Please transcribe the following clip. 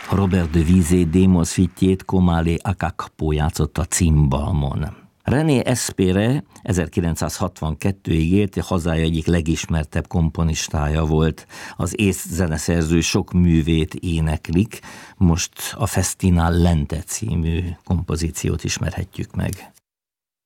Robert de Visé Démos Fitjét Komálé Akakpó játszotta cimbalmon. René Espére 1962-ig élt, hazája egyik legismertebb komponistája volt. Az ész zeneszerző sok művét éneklik, most a Festina Lente című kompozíciót ismerhetjük meg.